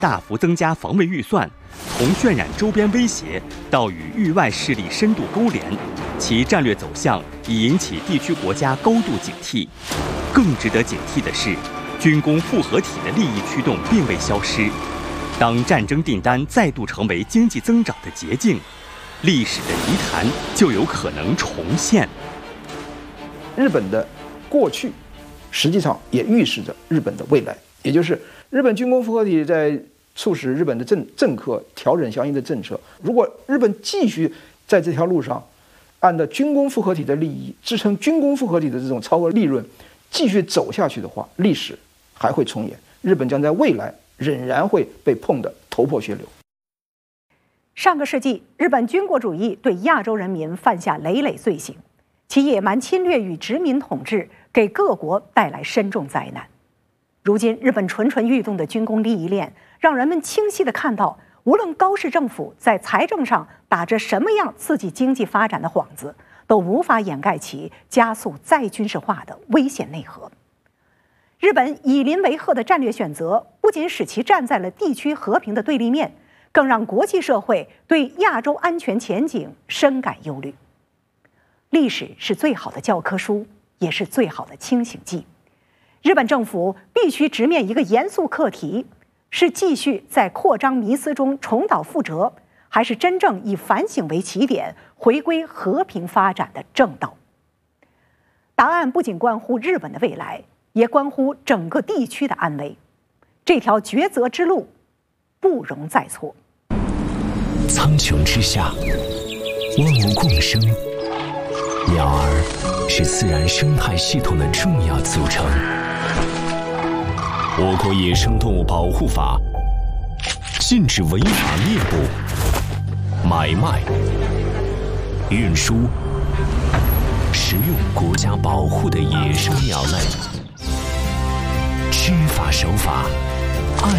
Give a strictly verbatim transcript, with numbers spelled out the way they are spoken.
大幅增加防卫预算，从渲染周边威胁到与域外势力深度勾连，其战略走向已引起地区国家高度警惕。更值得警惕的是，军工复合体的利益驱动并未消失。当战争订单再度成为经济增长的捷径，历史的泥潭就有可能重现。 日本的过去，实际上也预示着日本的未来，也就是日本军工复合体在促使日本的政政客调整相应的政策。如果日本继续在这条路上，按照军工复合体的利益支撑军工复合体的这种超额利润继续走下去的话，历史还会重演，日本将在未来仍然会被碰得头破血流。 上个世纪，日本军国主义对亚洲人民犯下累累罪行，其野蛮侵略与殖民统治给各国带来深重灾难。如今，日本蠢蠢欲动的军工利益链，让人们清晰地看到，无论高市政府在财政上打着什么样刺激经济发展的幌子，都无法掩盖其加速再军事化的危险内核。日本以邻为壑的战略选择，不仅使其站在了地区和平的对立面，更让国际社会对亚洲安全前景深感忧虑。历史是最好的教科书，也是最好的清醒剂。日本政府必须直面一个严肃课题：是继续在扩张迷思中重蹈覆辙，还是真正以反省为起点，回归和平发展的正道？答案不仅关乎日本的未来，也关乎整个地区的安危。这条抉择之路不容再错。 苍穹之下，万物共生，鸟儿是自然生态系统的重要组成。我国野生动物保护法禁止违法猎捕、买卖、运输、食用国家保护的野生鸟类。知法守法，爱